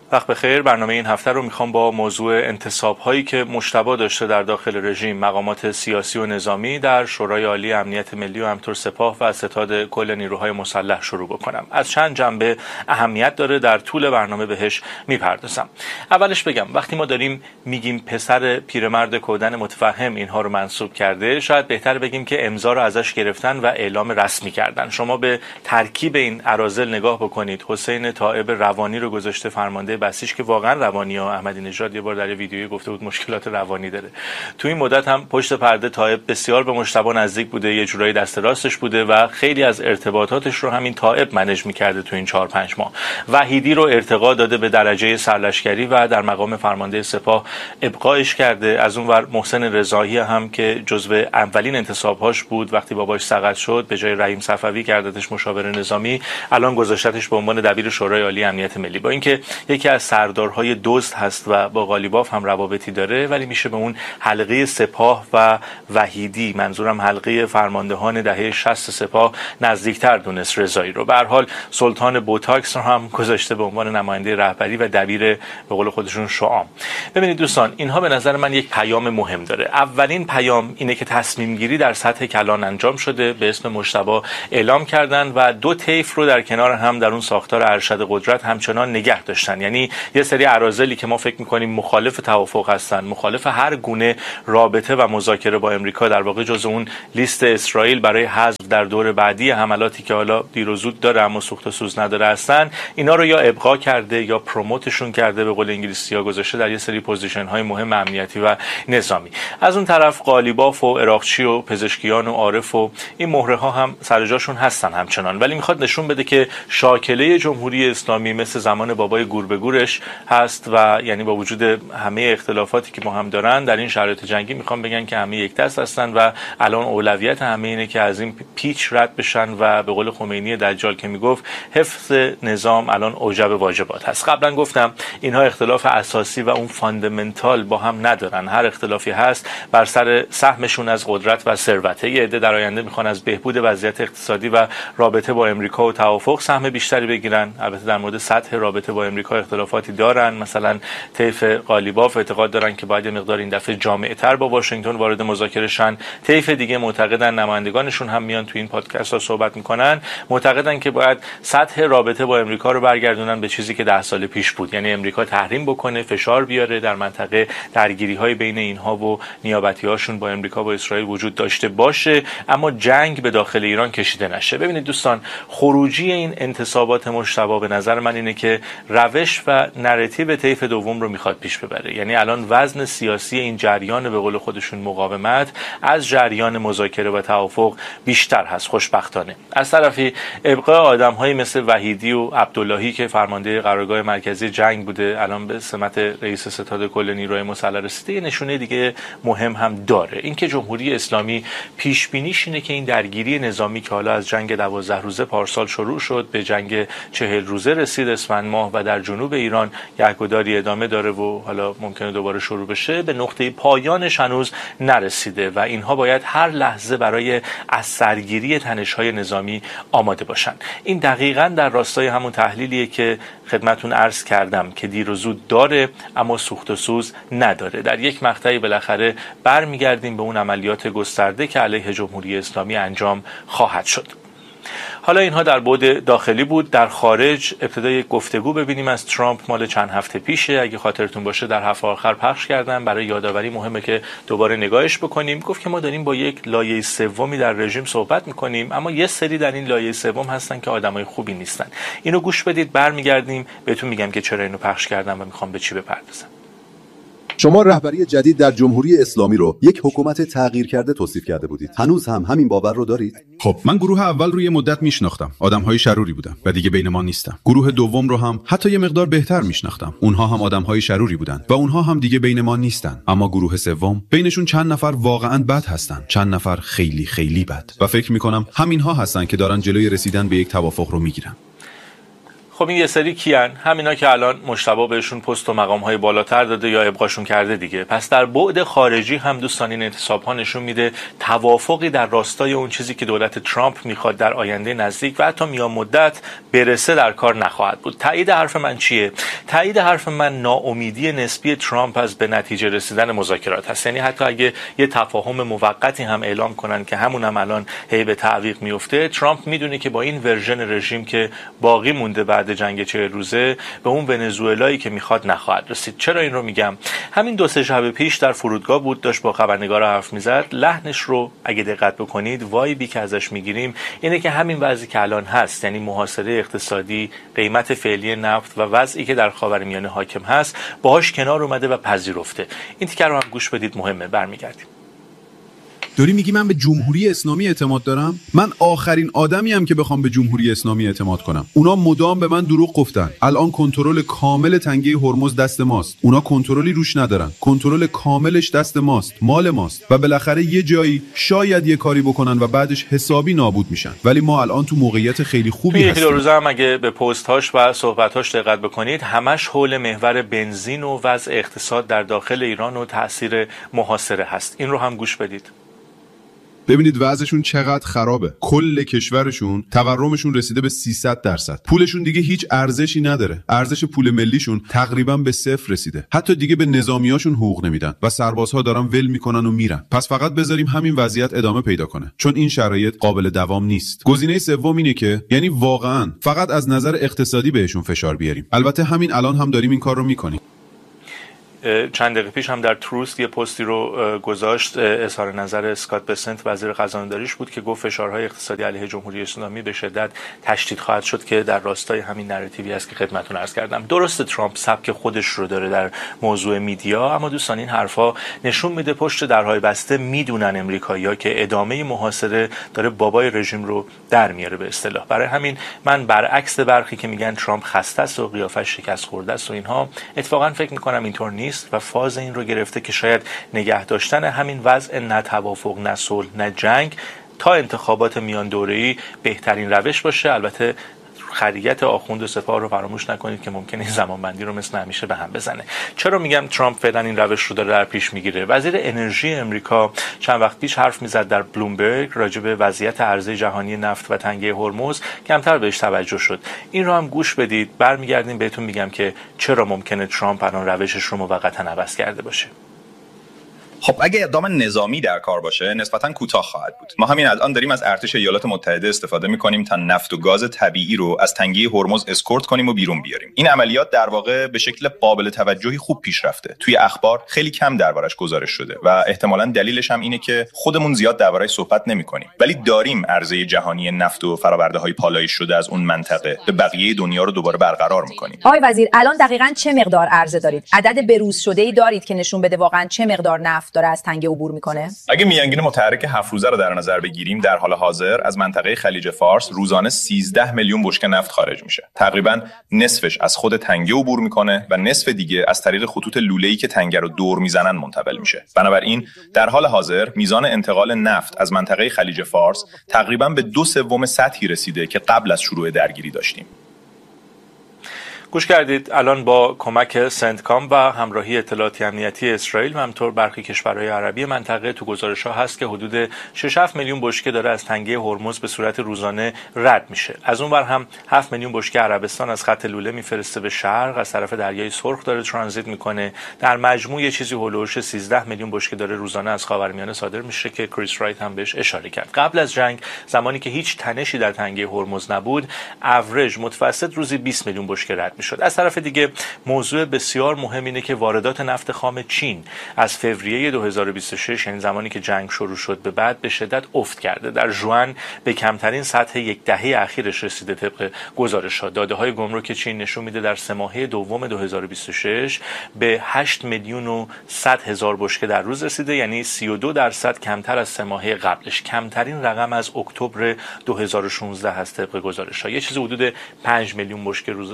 وقت بخیر. برنامه این هفته رو میخوام با موضوع انتصاب‌هایی که مجتبی داشته در داخل رژیم مقامات سیاسی و نظامی در شورای عالی امنیت ملی و همینطور سپاه و ستاد کل نیروهای مسلح شروع بکنم. از چند جنبه اهمیت داره، در طول برنامه بهش میپردازم. اولش بگم وقتی ما داریم میگیم پسر پیرمرد کودن متفهم اینها رو منسوب کرده، شاید بهتر بگیم که امضا رو ازش گرفتن و اعلام رسمی کردن. شما به ترکیب این اراذل نگاه بکنید. حسین طائب روانی رو گذاشته فرمانده بسیج که واقعا روانی ها. احمدی نژاد یه بار در ویدیویی گفته بود مشکلات روانی داره. تو این مدت هم پشت پرده طائب بسیار به مجتبی نزدیک بوده، یه جورایی دست راستش بوده و خیلی از ارتباطاتش رو همین طائب منیج می‌کرده تو این 4-5 ماه. وحیدی رو ارتقا داده به درجه سرلشکری و در مقام فرمانده سپاه ابقاش کرده. از اون ور محسن رضایی هم که جزو اولین انتصاب‌هاش بود وقتی باباش سقط شد، به جای رحیم صفوی کردتش مشاور نظامی، الان گذاشتش به عنوان دبیر شورای عالی امنیت ملی. با اینکه یکی از سردارهای دزد هست و با قالیباف هم روابطی داره، ولی میشه به اون حلقه سپاه و وحیدی، منظورم حلقه فرماندهان دهه 60 سپاه، نزدیکتر دونست رضایی رو. به هر حال سلطان بوتاکس رو هم گذاشته به عنوان نماینده رهبری و دبیر به قول خودشون شعام. ببینید دوستان، اینها به نظر من یک پیام مهم داره. اولین پیام اینه که تصمیم گیری در سطح کلان انجام شده، به اسم مجتبی اعلام کردن و دو طیف رو در کنار هم در اون ساختار ارشد قدرت همچنان نگه داشتن. یعنی یه سری اراذلی که ما فکر می‌کنیم مخالف توافق هستن، مخالف هر گونه رابطه و مذاکره با امریکا، در واقع جز اون لیست اسرائیل برای حذف در دور بعدی حملاتی که حالا دیر و زود داره اما سوخت و سوز نداره هستن، اینا رو یا ابقا کرده یا پروموتشون کرده، به قول انگلیسی‌ها گذاشته در یه سری پوزیشن‌های مهم امنیتی و نظامی. از اون طرف قالیباف و عراقچی و پزشکیان و عارف و این مهره‌ها هم سر جاشون هستن همچنان، ولی میخواد نشون بده که شاکله جمهوری اسلامی مثل زمان بابای گور به گورش هست و یعنی با وجود همه اختلافاتی که ما هم دارن در این شرایط جنگی میخوام بگن که همه یک دست هستن و الان اولویت همه اینه که از این پیچ رد بشن و به قول خمینی دجال که میگفت حفظ نظام الان اوجب واجبات هست. قبلا گفتم اینها اختلاف اساسی و اون فاندامنتال با هم ندارن. هر اختلافی هست بر سر سهمشون از قدرت و ثروت. یه عده در آینده میخوان از بهبود وضعیت اقتصادی و رابطه با امریکا و توافق سهم بیشتری بگیرن. البته در مورد سطح رابطه با امریکا اختلافاتی دارن. مثلا طیف قالیباف اعتقاد دارن که باید مقدار این دفعه جامع‌تر با واشنگتن وارد مذاکره شن. طیف دیگه معتقدن، نمایندگانشون هم میان تو این پادکست ها صحبت میکنن، معتقدن که باید سطح رابطه با امریکا رو برگردونن به چیزی که 10 سال پیش بود. یعنی امریکا تحریم بکنه، فشار بیاره در منطقه، درگیری‌های بین اینها و نیابتی‌هاشون با امریکا و اسرائیل وجود داشته باشه، اما جنگ به داخل ایران کشیده نشه. ببینید دوستان، خروجی این انتصابات مجتبی به نظر من اینه که روش و نراتیو طیف دوم رو میخواد پیش ببره. یعنی الان وزن سیاسی این جریان به قول خودشون مقاومت از جریان مذاکره و توافق بیشتر هست خوشبختانه. از طرفی ابقاء آدم‌هایی مثل وحیدی و عبداللهی که فرمانده قرارگاه مرکزی جنگ بوده الان به سمت رئیس ستاد کل نیروهای مسلح رسیده، نشونه دیگه مهم هم داره. اینکه جمهوری اسلامی پیش بینیش اینه که این درگیری نظامی که حالا از جنگ 12 روزه پارسال شروع شد به جنگ 40 روزه رسید اسفند ماه و در جنوب ایران گهگداری ادامه داره و حالا ممکنه دوباره شروع بشه، به نقطه پایانش هنوز نرسیده و اینها باید هر لحظه برای از سرگیری تنش‌های نظامی آماده باشن. این دقیقاً در راستای همون تحلیلیه که خدمتون عرض کردم که دیر و زود داره اما سوخت و سوز نداره. در یک مقطعی بالاخره برمیگردیم به اون عملیات گسترده که علیه جمهوری اسلامی انجام خواهد شد. حالا اینها در بعد داخلی بود. در خارج ابتدای گفتگو ببینیم از ترامپ مال چند هفته پیشه. اگه خاطرتون باشه در هفته آخر پخش کردم، برای یادآوری مهمه که دوباره نگاهش بکنیم. گفت که ما داریم با یک لایه سومی در رژیم صحبت میکنیم، اما یه سری در این لایه سوم هستن که آدمای خوبی نیستن. اینو گوش بدید، برمیگردیم بهتون میگم که چرا اینو پخش کردم و میخوام به چی بپردازم. شما رهبری جدید در جمهوری اسلامی رو یک حکومت تغییر کرده توصیف کرده بودید. هنوز هم همین باور رو دارید؟ خب من گروه اول رو یه مدت میشناختم. آدم‌های شروری بودن و دیگه بین ما نیستن. گروه دوم رو هم حتی یه مقدار بهتر میشناختم. اونها هم آدم‌های شروری بودن و اونها هم دیگه بین ما نیستن. اما گروه سوم، بینشون چند نفر واقعاً بد هستن، چند نفر خیلی خیلی بد. و فکر می‌کنم همین‌ها هستن که دارن جلوی رسیدن به یک توافق رو میگیرن. خب این یه سری کیان؟ همینا که الان مجتبی بهشون پست و مقام‌های بالاتر داده یا ابقاشون کرده دیگه. پس در بعد خارجی هم دوستان این انتصاب‌ها نشون میده توافقی در راستای اون چیزی که دولت ترامپ میخواد در آینده نزدیک و حتی میان مدت برسه در کار نخواهد بود. تایید حرف من چیه؟ تایید حرف من ناامیدی نسبی ترامپ از به نتیجه رسیدن مذاکرات هست. یعنی حتی اگه یه تفاهم موقتی هم اعلام کنن که همون هم الان هی به تعویق میفته، ترامپ میدونه که با این ورژن رژیم که باقی مونده بعد جنگ 40 روزه به اون ونزوئلایی که میخواد نخواهد رسید. چرا این رو میگم؟ همین 2-3 شب پیش در فرودگاه بود، داشت با خبرنگارا حرف میزد. لحنش رو اگه دقت بکنید، وایبی که ازش میگیریم اینه که همین وضعی که الان هست، یعنی محاصره اقتصادی، قیمت فعلی نفت و وضعی که در خاورمیانه حاکم هست، باهاش کنار اومده و پذیرفته. این تیکر رو هم گوش بدید، مهمه. برمیگردیم. داری میگی من به جمهوری اسلامی اعتماد دارم؟ من آخرین آدمیم که بخوام به جمهوری اسلامی اعتماد کنم. اونا مدام به من دروغ گفتن. الان کنترل کامل تنگه هرمز دست ماست. اونا کنترلی روش ندارن. کنترل کاملش دست ماست، مال ماست. و بالاخره یه جایی شاید یه کاری بکنن و بعدش حسابی نابود میشن. ولی ما الان تو موقعیت خیلی خوبی هستیم. یکی دو روزه هم اگه به پست‌هاش و صحبت‌هاش دقت بکنید، همش حول محور بنزین و وضع اقتصاد در داخل ایران و تاثیر محاصره هست. این رو هم گوش بدید. ببینید وضعشون چقدر خرابه. کل کشورشون تورمشون رسیده به 300%. پولشون دیگه هیچ ارزشی نداره. ارزش پول ملیشون تقریبا به 0 رسیده. حتی دیگه به نظامیاشون حقوق نمیدن و سربازها دارن ول میکنن و میرن. پس فقط بذاریم همین وضعیت ادامه پیدا کنه، چون این شرایط قابل دوام نیست. گزینه سوم اینه که یعنی واقعا فقط از نظر اقتصادی بهشون فشار بیاریم. البته همین الان هم داریم این کار رو میکنیم. چند دقیقه پیش هم در تروست یه پستی رو گذاشت، اظهار نظر اسکات بسنت وزیر خزانه‌داریش بود که گفت فشارهای اقتصادی علیه جمهوری اسلامی به شدت تشدید خواهد شد که در راستای همین نراتیوی است که خدمتتون عرض کردم. درست ترامپ سبک خودش رو داره در موضوع میدیا، اما دوستان این حرفا نشون میده پشت درهای بسته میدونن امریکایی‌ها که ادامه محاصره داره بابای رژیم رو در میاره به اصطلاح. برای همین من برعکس برخی که میگن ترامپ خسته است و قیافش شکست خورده است و اینها، اتفاقا فکر میکنم اینطور نیست و فاز این رو گرفته که شاید نگه داشتن همین وضع نه توافق، نه صلح، نه جنگ تا انتخابات میان دوره‌ای بهترین روش باشه. البته خریت آخوند و سپاه رو فراموش نکنید که ممکنه این زمانبندی رو مثل همیشه به هم بزنه. چرا میگم ترامپ فعلا این روش رو داره در پیش میگیره؟ وزیر انرژی امریکا چند وقت پیش حرف میزد در بلومبرگ راجع به وضعیت عرضه جهانی نفت و تنگه هرمز، کمتر بهش توجه شد. این رو هم گوش بدید، برمیگردیم بهتون میگم که چرا ممکنه ترامپ الان روشش رو موقتا عوض کرده باشه. خب اگه اقدام نظامی در کار باشه نسبتاً کوتاه خواهد بود. ما همین الان داریم از ارتش ایالات متحده استفاده می‌کنیم تا نفت و گاز طبیعی رو از تنگه هرمز اسکورت کنیم و بیرون بیاریم. این عملیات در واقع به شکل قابل توجهی خوب پیش رفته. توی اخبار خیلی کم دربارش گزارش شده و احتمالاً دلیلش هم اینه که خودمون زیاد دربارش صحبت نمی‌کنیم. ولی داریم عرضه جهانی نفت و فرآورده‌های پالایش شده از اون منطقه به بقیه دنیا رو دوباره برقرار می‌کنیم. آقای وزیر، الان دقیقاً چه مقدار عرضه دارید؟ عدد بروز شده‌ای دارید که نشون بده واقعاً چه مقدار نفت داره از تنگه عبور میکنه؟ اگه میانگین متحرک 7 روزه رو در نظر بگیریم، در حال حاضر از منطقه خلیج فارس روزانه 13 میلیون بشکه نفت خارج میشه. تقریبا نصفش از خود تنگه عبور میکنه و نصف دیگه از طریق خطوط لوله‌ای که تنگه رو دور میزنن منتقل میشه. بنابراین در حال حاضر میزان انتقال نفت از منطقه خلیج فارس تقریبا به 2/3 سطحی رسیده که قبل از شروع درگیری داشتیم. گوش کردید. الان با کمک سنتکام و همراهی اطلاعاتی امنیتی اسرائیل و همینطور برخی کشورهای عربی منطقه تو گزارش‌ها هست که حدود 6-7 میلیون بشکه داره از تنگه هرمز به صورت روزانه رد میشه. از اون ور هم 7 میلیون بشکه عربستان از خط لوله میفرسته به شرق، از طرف دریای سرخ داره ترانزیت میکنه. در مجموع یه چیزی هولوش 13 میلیون بشکه داره روزانه از خاورمیانه صادر میشه که کریس رایت هم بهش اشاره کرد. قبل از جنگ، زمانی که هیچ تنشی در تنگه هرمز نبود، اوریج متوسط روزی 20 میلیون بشکه رد شد. از طرف دیگه موضوع بسیار مهم اینه که واردات نفت خام چین از فوریه 2026، یعنی زمانی که جنگ شروع شد به بعد، به شدت افت کرده. در ژوئن به کمترین سطح یک دهه اخیرش رسیده. طبق گزارش‌ها، داده‌های گمرک چین نشون میده در 3 ماهه دوم 2026 به 8 میلیون و 100 هزار بشکه در روز رسیده، یعنی 32% کمتر از 3 ماهه قبلش. کمترین رقم از اکتبر 2016 هست طبق گزارش‌ها. یه چیز حدود 5 میلیون بشکه روزانه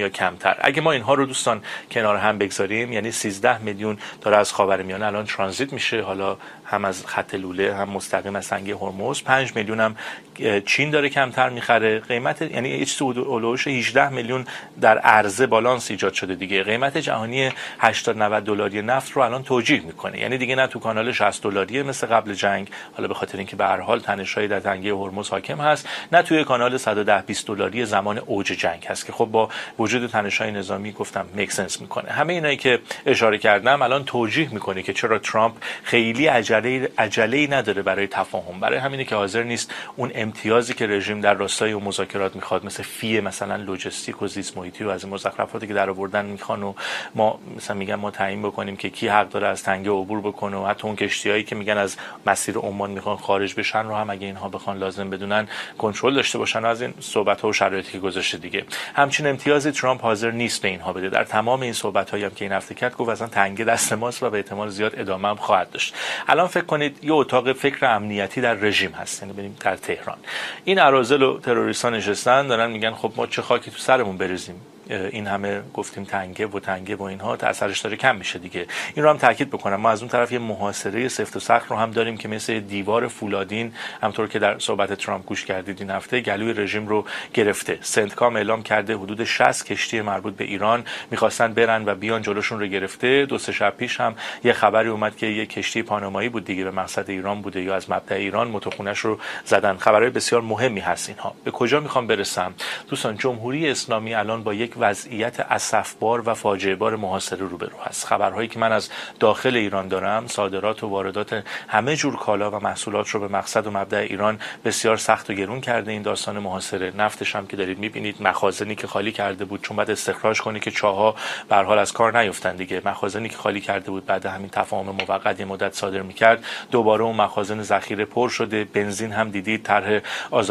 یا کمتر. اگه ما اینها رو دوستان کنار هم بگذاریم، یعنی 13 میلیون داره از خاورمیانه الان ترانزیت میشه، حالا هم از خط لوله هم مستقیم از تنگه هرمز. 5 میلیون هم چین داره کمتر میخره. قیمت یعنی یه چیز اولوش 18 میلیون در عرضه بالانس ایجاد شده دیگه. قیمت جهانی 80 90 دلاری نفت رو الان توجیه میکنه، یعنی دیگه نه تو کانال 60 دلاری مثل قبل جنگ، حالا به خاطر اینکه به هر حال تنش‌های در تنگه هرمز حاکم هست، نه توی کانال 110 20 دلاری زمان اوج جنگ هست که خب با وجود تنش‌های نظامی گفتم میک سنس میکنه. همه اینایی که اشاره کردم الان توجیه میکنه که چرا ترامپ خیلی عجله‌ای نداره برای تفاهم، برای همینه که حاضر نیست اون امتیازی که رژیم در راستای اون مذاکرات میخواد، مثل فی مثلا لوجستیک و زیست محیطی و از این مزخرفاتی که در آوردن میخوان و ما مثلا میگن ما تعیین بکنیم که کی حق داره از تنگه عبور بکنه، و حتی اون کشتیایی که میگن از مسیر عمان میخوان خارج بشن رو هم اگه اینها بخوان لازم بدونن کنترل داشته باشن و از این صحبت‌ها و شرایطی که گذاشته دیگه. همچین امتیازی ترامپ حاضر نیست به اینها بده. در تمام این صحبت‌هایی هم که این هفته کرد گفت اصلا تنگه دست ماست و به احتمال زیاد ادامه هم خواهد داشت. الان فکر کنید یه اتاق فکر امنیتی در رژیم هست، یعنی بریم در تهران، این اراذل و تروریست‌ها نشستن دارن میگن خب ما چه خاکی تو سرمون بریزیم، این همه گفتیم تنگه و اینها اثرش داره کم میشه دیگه. این رو هم تاکید بکنم، ما از اون طرف یه محاصره سفت و سخت رو هم داریم که مثل دیوار فولادین، همونطور که در صحبت ترامپ گوش کردید این هفته، گلوی رژیم رو گرفته. سنتکام اعلام کرده حدود 60 کشتی مربوط به ایران میخواستن برن و بیان جلوشون رو گرفته. 2-3 شب پیش هم یه خبری اومد که یه کشتی پانامایی بود دیگه به مقصد ایران بوده یا از مبدا ایران موتورخونه‌اش رو زدن. خبرهای بسیار مهمی هست اینها. به کجا میخوام برسم دوستان؟ جمهوری اسلامی الان با یک وضعیت اسفبار و فاجعه بار محاصره روبرو هست. خبرهایی که من از داخل ایران دارم، صادرات و واردات همه جور کالا و محصولات رو به مقصد و مبدا ایران بسیار سخت و گرون کرده. این داستان محاصره، نفتش هم که دارید میبینید، مخازنی که خالی کرده بود چون بعد استخراج کنه که چاها به هر حال از کار نیفتن دیگه، مخازنی که خالی کرده بود بعد همین تفاهم موقت یه مدت صادر میکرد، دوباره اون مخازن ذخیره پر شده. بنزین هم دیدید طرح